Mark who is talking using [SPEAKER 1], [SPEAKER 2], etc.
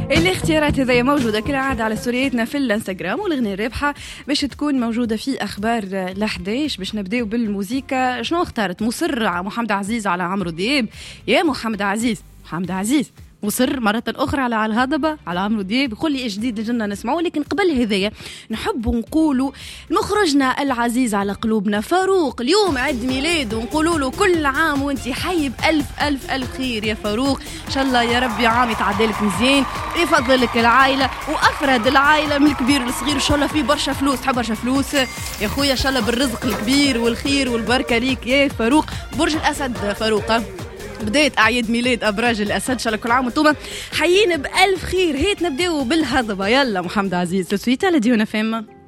[SPEAKER 1] الاختيارات هذه موجودة كالعادة على ستورياتنا في الانستغرام، والأغنية الرابحة باش تكون موجودة في أخبار ل11. باش نبداو بالموسيقى. شنو اختارت؟ مصر محمد عزيز على عمرو دياب. يا محمد عزيز مصر مرة أخرى على الهضبة على عمرو دياب. يقول لي جديد لجنا نسمعه، لكن قبل هذايا نحب نقولوا مخرجنا العزيز على قلوبنا فاروق اليوم عيد ميلاد، ونقولوا له كل عام وانت حي بألف ألف ألف خير يا فاروق. إن شاء الله يا ربي عام يتعدلك مزيان، يفضلك العائلة وأفراد العائلة من الكبير للصغير. إن شاء الله في برشا فلوس، تحب برشا فلوس يا خويا، إن شاء الله بالرزق الكبير والخير والبركة ليك يا فاروق. برج الأسد فاروق، بداية أعياد ميلاد أبراج الأسد، إن شاء الله كل عام وانتم حيين بألف خير. هيت نبداو بالهضبة. يلا محمد عزيز تسويت على ديونا فيما.